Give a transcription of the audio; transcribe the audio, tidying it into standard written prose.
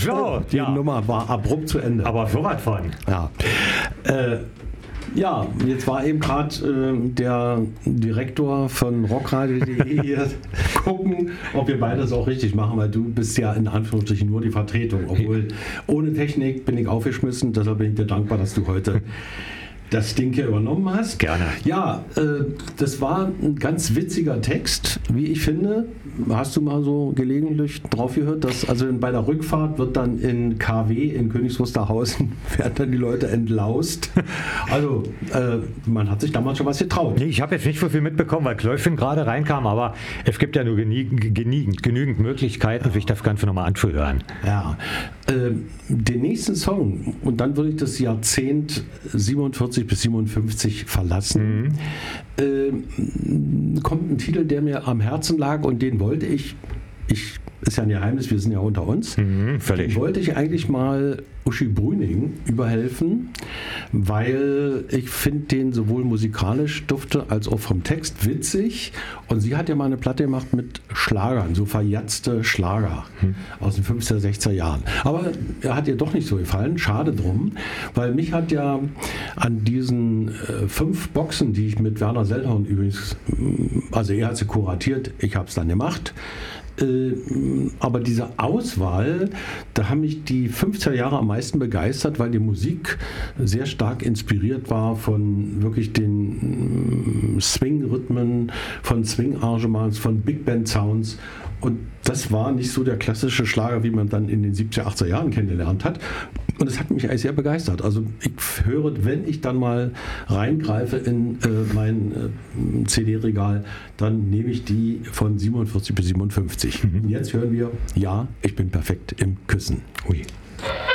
So, die Nummer war abrupt zu Ende. Aber so was von. Ja. Ja, jetzt war eben gerade der Direktor von rockradio.de hier gucken, ob wir beides auch richtig machen, weil du bist ja in Anführungsstrichen nur die Vertretung. Obwohl ohne Technik bin ich aufgeschmissen, deshalb bin ich dir dankbar, dass du heute das Ding hier übernommen hast. Gerne. Ja, das war ein ganz witziger Text, wie ich finde. Hast du mal so gelegentlich drauf gehört, dass also bei der Rückfahrt wird dann in KW in Königs Wusterhausen werden dann die Leute entlaust. Also man hat sich damals schon was getraut. Nee, ich habe jetzt nicht so viel mitbekommen, weil Kläufchen gerade reinkam, aber es gibt ja nur genügend Möglichkeiten, sich das Ganze nochmal anzuhören. Ja, den nächsten Song, und dann würde ich das Jahrzehnt 47 bis 57 verlassen, kommt ein Titel, der mir am Herzen lag und den wollte ich ist ja ein Geheimnis, wir sind ja unter uns, Völlig. den wollte ich eigentlich mal Uschi Brüning überhelfen, weil ich finde den sowohl musikalisch dufte als auch vom Text witzig, und sie hat ja mal eine Platte gemacht mit Schlagern, so verjatzte Schlager aus den 50er, 60er Jahren. Aber er hat ihr doch nicht so gefallen, schade drum, weil mich hat ja an diesen 5 Boxen, die ich mit Werner Sellhorn übrigens, also er hat sie kuratiert, ich habe es dann gemacht, aber diese Auswahl, da haben mich die 50er Jahre am meisten begeistert, weil die Musik sehr stark inspiriert war von wirklich den Swing-Rhythmen, von Swing-Arrangements, von Big Band Sounds, und das war nicht so der klassische Schlager, wie man dann in den 70er, 80er Jahren kennengelernt hat, und es hat mich eigentlich sehr begeistert. Also ich höre, wenn ich dann mal reingreife in mein CD-Regal, dann nehme ich die von 47 bis 57. Jetzt hören wir Ja, ich bin perfekt im Küssen. Ui.